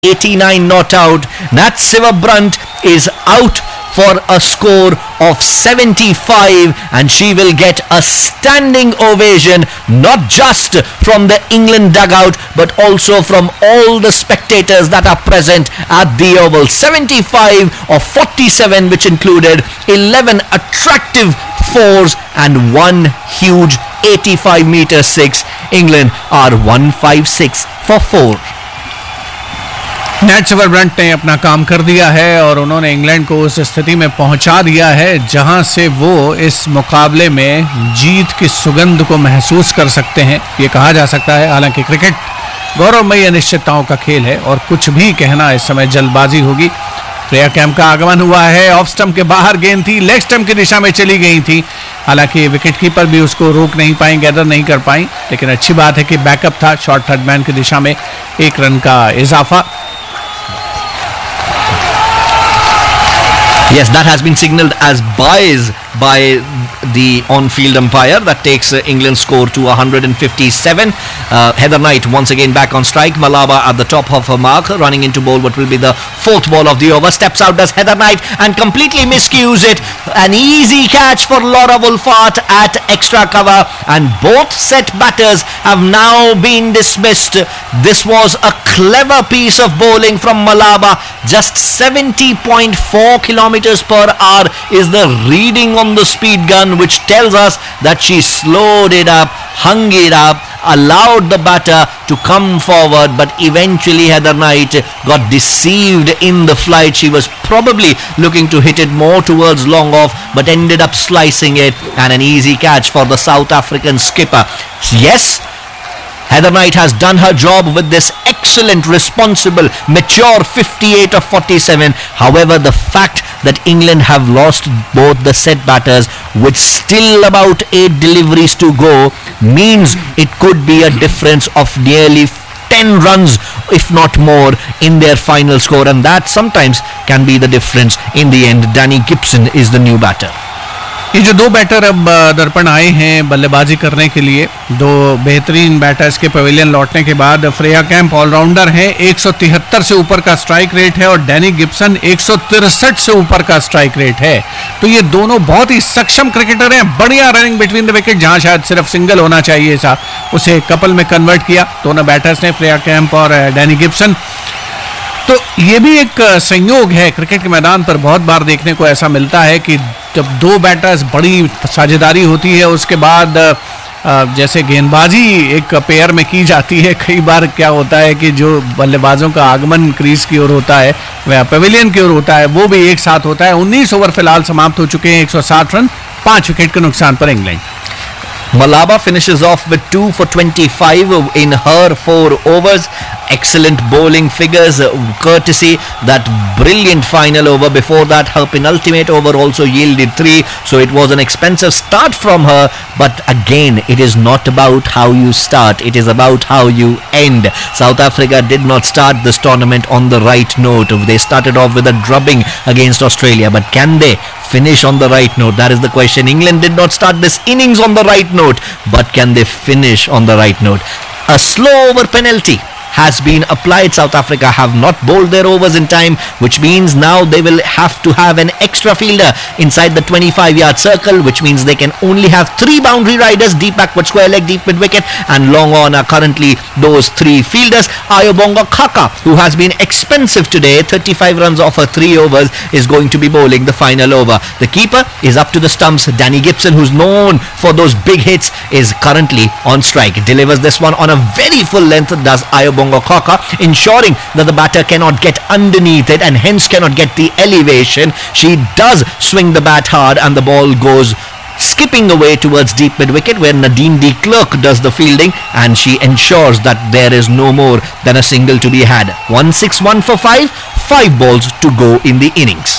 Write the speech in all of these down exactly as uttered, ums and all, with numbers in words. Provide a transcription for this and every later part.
eighty-nine not out. Nat Sivabrunt is out for a score of seventy-five, and she will get a standing ovation, not just from the England dugout but also from all the spectators that are present at the Oval. seventy-five of forty-seven, which included eleven attractive fours and one huge eighty-five meter six. England are one fifty-six for four. NAT सिवरब्रंट ने अपना काम कर दिया है और उन्होंने England को उस स्थिति में पहुंचा दिया है जहां से वो इस मुकाबले में जीत की सुगंध को महसूस कर सकते हैं, ये कहा जा सकता है। हालांकि क्रिकेट गौरवमयी अनिश्चितताओं का खेल है और कुछ भी कहना इस समय जल्दबाजी होगी। फ्रेया कैम्प का आगमन हुआ है, ऑफ स्टंप के बाहर गेंद थी, लेग स्टंप की दिशा में चली गई थी। हालांकि विकेट कीपर भी उसको रोक नहीं पाई, गैदर नहीं कर पाई, लेकिन अच्छी बात है कि बैकअप था। शॉर्ट थर्ड मैन की दिशा में एक रन का इजाफा। Yes, that has been signalled as buys by the on-field umpire. That takes uh, England's score to one fifty-seven. Uh, Heather Knight once again back on strike. Malaba at the top of her mark, running into bowl what will be the fourth ball of the over. Steps out does Heather Knight and completely miscues it. An easy catch for Laura Wolfart at extra cover, and both set batters have now been dismissed. This was a clever piece of bowling from Malaba. Just seventy point four kilometers per hour is the reading on the speed gun, which tells us that she slowed it up, hung it up, allowed the batter to come forward, but eventually Heather Knight got deceived in the flight. She was probably looking to hit it more towards long off, but ended up slicing it, and an easy catch for the South African skipper. Yes, Heather Knight has done her job with this excellent, responsible, mature fifty-eight of forty-seven. However, the fact that England have lost both the set batters with still about eight deliveries to go means it could be a difference of nearly ten runs, if not more, in their final score, and that sometimes can be the difference in the end. Danny Gibson is the new batter. ये जो दो batter अब दर्पण आए हैं बल्लेबाजी करने के लिए, दो बेहतरीन बैटर्स के पवेलियन लौटने के बाद, फ्रेया कैम्प ऑलराउंडर हैं, एक सौ तिहत्तर से ऊपर का स्ट्राइक रेट है, और डैनी गिब्सन एक सौ तिरसठ से ऊपर का स्ट्राइक रेट है। तो ये दोनों बहुत ही सक्षम क्रिकेटर हैं। बढ़िया रनिंग बिटवीन द विकेट, जहां शायद सिर्फ सिंगल होना चाहिए था, उसे कपल में कन्वर्ट किया दोनों बैटर्स ने, फ्रेया कैम्प और डैनी गिब्सन। तो ये भी एक संयोग है क्रिकेट के मैदान पर। बहुत बार देखने को ऐसा मिलता है कि जब दो बैटर्स, बड़ी साझेदारी होती है, उसके बाद जैसे गेंदबाजी एक पेयर में की जाती है, कई बार क्या होता है कि जो बल्लेबाजों का आगमन क्रीज की ओर होता है वह पवेलियन की ओर होता है, वो भी एक साथ होता है। उन्नीस ओवर फिलहाल समाप्त हो चुके हैं, एक सौ साठ रन, पांच विकेट के नुकसान पर England. Malaba finishes off with two for twenty-five in her four overs. Excellent bowling figures, courtesy that brilliant final over. Before that, her penultimate over also yielded three, so it was an expensive start from her. But again, it is not about how you start, it is about how you end. South Africa did not start this tournament on the right note. They started off with a drubbing against Australia, but can they finish on the right note? That is the question. England did not start this innings on the right note, but can they finish on the right note? A slow over penalty has been applied. South Africa have not bowled their overs in time, which means now they will have to have an extra fielder inside the twenty-five yard circle, which means they can only have three boundary riders, deep backward square leg, deep mid wicket, and long on are currently those three fielders. Ayobonga Khaka, who has been expensive today, thirty-five runs off her three overs, is going to be bowling the final over. The keeper is up to the stumps. Danny Gibson, who's known for those big hits, is currently on strike. Delivers this one on a very full length, does Ayobonga Khaka, ensuring that the batter cannot get underneath it and hence cannot get the elevation. She does swing the bat hard, and the ball goes skipping away towards deep mid wicket, where Nadine de Klerk does the fielding, and she ensures that there is no more than a single to be had. one sixty-one for five, five balls to go in the innings.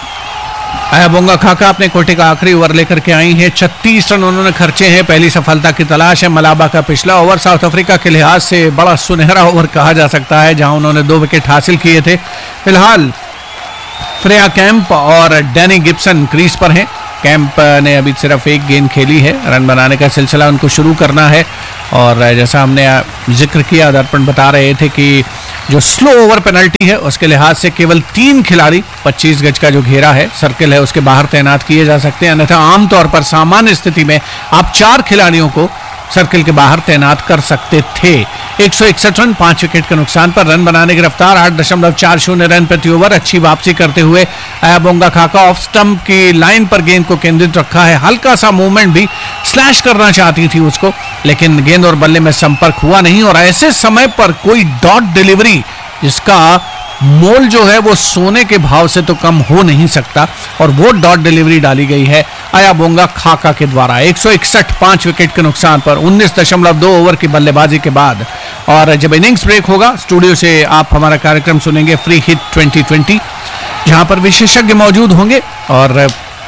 Ayabonga Khaka अपने कोटे का आखिरी over लेकर के आई हैं, छत्तीस run उन्होंने खर्चे हैं, पहली सफलता की तलाश है। मलाबा का पिछला ओवर साउथ अफ्रीका के लिहाज से बड़ा सुनहरा ओवर कहा जा सकता है, जहां उन्होंने दो विकेट हासिल किए थे। फिलहाल फ्रेया कैम्प और डैनी गिब्सन क्रीज पर हैं। कैम्प ने अभी सिर्फ एक गेंद खेली है, रन बनाने का सिलसिला उनको शुरू करना है, और जैसा हमने जिक्र किया, दर्पण बता रहे थे कि जो स्लो ओवर पेनल्टी है उसके लिहाज से केवल तीन खिलाड़ी पच्चीस गज का जो घेरा है, सर्कल है, उसके बाहर तैनात किए जा सकते हैं। अन्यथा आमतौर पर सामान्य स्थिति में आप चार खिलाड़ियों को सर्कल के बाहर तैनात कर सकते थे। एक सौ इकसठ रन, पांच विकेट के नुकसान पर। रन बनाने की रफ्तार आठ दशमलव चार शून्य रन प्रति ओवर। अच्छी वापसी करते हुए अयाबोंगा खाका ऑफ स्टंप की लाइन पर गेंद को केंद्रित रखा है। हल्का सा मूवमेंट भी, स्लैश करना चाहती थी उसको, लेकिन गेंद और बल्ले में संपर्क हुआ नहीं। और ऐसे समय पर कोई डॉट डिलीवरी जिसका मोल जो है वो सोने के भाव से तो कम हो नहीं सकता, और वो डॉट डिलीवरी डाली गई है अयाबोंगा खाका के द्वारा। एक सौ इकसठ, पांच विकेट के नुकसान पर उन्नीस दशमलव दो ओवर की बल्लेबाजी के बाद। और जब इनिंग्स ब्रेक होगा, स्टूडियो से आप हमारा कार्यक्रम सुनेंगे फ्री हिट ट्वेंटी ट्वेंटी, जहां पर विशेषज्ञ मौजूद होंगे और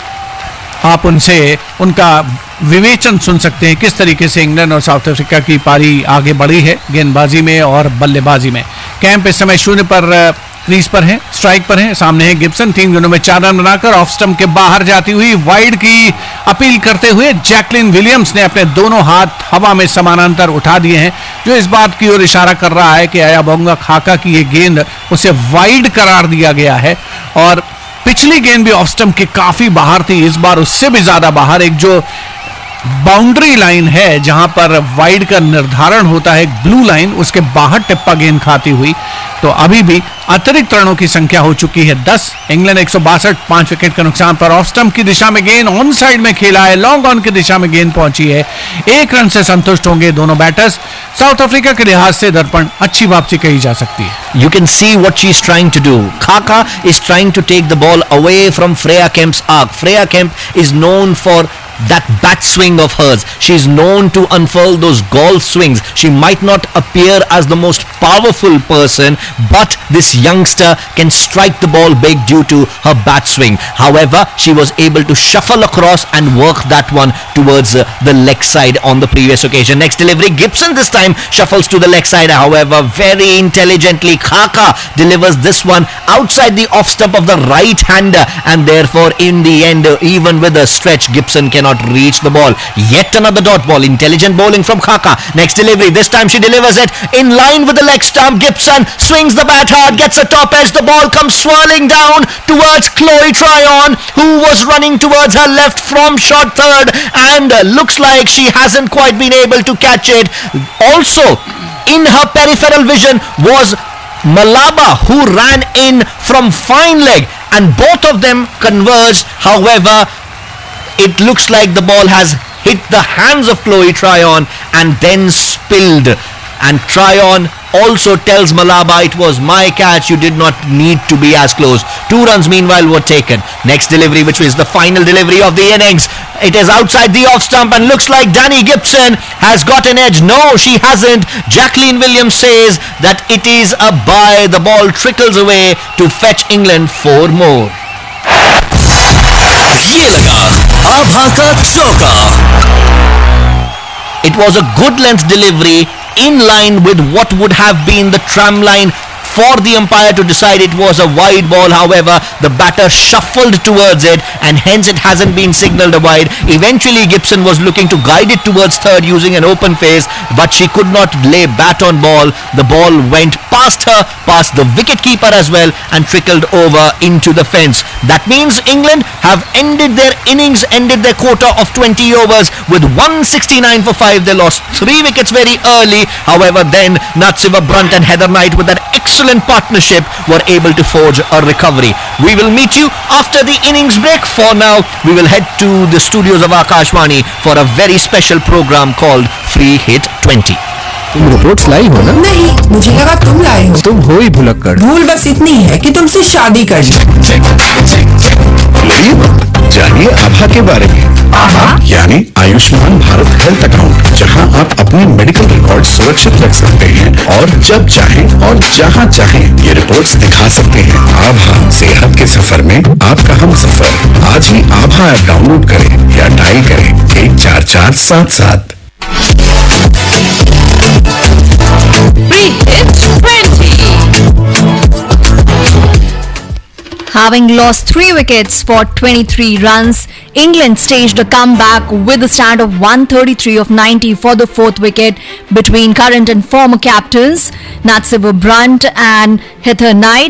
आप उनसे उनका विवेचन सुन सकते हैं किस तरीके से इंग्लैंड और साउथ अफ्रीका की पारी आगे बढ़ी है गेंदबाजी में और बल्लेबाजी में। कैंप इस समय शून्य पर क्रीज पर है, स्ट्राइक पर है। सामने है गिब्सन, तीन गेंदों में चार रन बनाकर ऑफ स्टंप के बाहर जाती हुई वाइड की अपील करते हुए जैकलिन विलियम्स ने अपने दोनों हाथ हवा में समानांतर उठा दिए हैं, जो इस बात की ओर इशारा कर रहा है कि अयाबोंगा खाका की ये गेंद उसे वाइड करार दिया गया है। और पिछली गेंद भी ऑफ स्टंप के काफी बाहर थी, इस बार उससे भी ज्यादा बाहर। एक जो बाउंड्री लाइन है जहां पर वाइड का निर्धारण होता है, एक ब्लू लाइन, उसके बाहर टिप्पा गेंद खाती हुई। तो अभी भी अतिरिक्त रनों की संख्या हो चुकी है दस। इंग्लैंड एक सौ बासठ, पांच विकेट के नुकसान पर। ऑफ स्टंप की दिशा में गेंद ऑन साइड में खेला है, लॉन्ग ऑन की दिशा में गेंद पहुंची है। एक रन से संतुष्ट होंगे दोनों बैटर्स। साउथ अफ्रीका के लिहाज से दर्पण अच्छी वापसी कही जा सकती है। You can see what she's trying to do. Khaka is trying to take the ball away from Freya Kemp's arc. Freya Kemp is known for that bat swing of hers. She's known to unfurl those golf swings. She might not appear as the most powerful person, but this youngster can strike the ball big due to her bat swing. However, she was able to shuffle across and work that one towards uh, the leg side on the previous occasion. Next delivery, Gibson this time shuffles to the leg side. However, very intelligently, Khaka delivers this one outside the off stump of the right hander, and therefore in the end, uh, even with a stretch, Gibson cannot reach the ball. Yet another dot ball. Intelligent bowling from Khaka. Next delivery, this time she delivers it in line with the leg stump. Gibson swings the bat hard, gets a top edge. The ball comes swirling down towards Chloe Tryon, who was running towards her left from short third, and uh, looks like she hasn't quite been able to catch it. Also in her peripheral vision was Malaba, who ran in from fine leg, and both of them converged. However, it looks like the ball has hit the hands of Chloe Tryon and then spilled. And Tryon also tells Malaba, it was my catch, you did not need to be as close. Two runs meanwhile were taken. Next delivery, which is the final delivery of the innings. It is outside the off stump and looks like Danny Gibson has got an edge. No, she hasn't. Jacqueline Williams says that it is a bye. The ball trickles away to fetch England four more. ये लगा आभा का चौका। It was a good length delivery in line with what would have been the tram line for the umpire to decide it was a wide ball. However, the batter shuffled towards it, and hence it hasn't been signalled a wide. Eventually, Gibson was looking to guide it towards third using an open face, but she could not lay bat on ball. The ball went past her, past the wicketkeeper as well, and trickled over into the fence. That means England have ended their innings, ended their quota of twenty overs with one sixty-nine for five. They lost three wickets very early. However, then Natsiva Brunt and Heather Knight, with that excellent partnership, were able to forge a recovery. We will meet you after the innings break. For now, we will head to the studios of Akashvani for a very special program called Free Hit twenty. तुम reports लाई हो ना? नहीं, मुझे लगा तुम लाए हो। तुम हो ही भुलक्कड़। भूल बस इतनी है कि तुमसे शादी कर ली। जानिए आभा के बारे में। आभा यानी आयुष्मान भारत हेल्थ अकाउंट, जहां आप अपने मेडिकल रिकॉर्ड सुरक्षित रख सकते हैं और जब चाहें और जहां चाहें ये रिपोर्ट्स दिखा सकते हैं। आभा सेहत के सफर में आपका हम सफर। आज ही आभा ऐप डाउनलोड करें या डायल करें एक चार चार सात सात। Free Hit twenty। Having lost three wickets for twenty-three runs, England staged a comeback with a stand of one thirty-three of ninety for the fourth wicket between current and former captains Natsiva Brunt and Heather Knight.